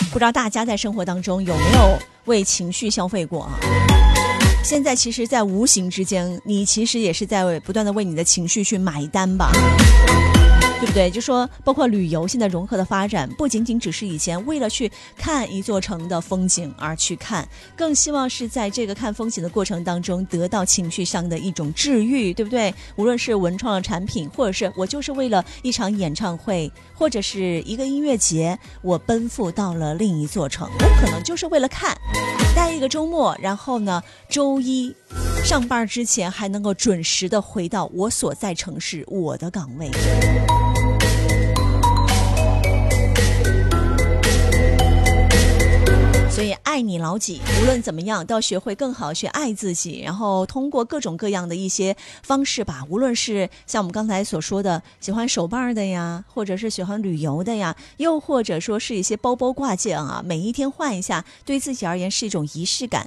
不知道大家在生活当中有没有为情绪消费过啊？现在其实在无形之间，你其实也是在不断的为你的情绪去买单吧，对不对？就说包括旅游现在融合的发展，不仅仅只是以前为了去看一座城的风景而去看，更希望是在这个看风景的过程当中得到情绪上的一种治愈，对不对？无论是文创的产品，或者是我就是为了一场演唱会，或者是一个音乐节，我奔赴到了另一座城，我可能就是为了看，待一个周末，然后呢，周一上班之前还能够准时的回到我所在城市，我的岗位。所以爱你老几，无论怎么样都要学会更好去爱自己，然后通过各种各样的一些方式吧，无论是像我们刚才所说的喜欢手办的呀，或者是喜欢旅游的呀，又或者说是一些包包挂件啊，每一天换一下，对自己而言是一种仪式感，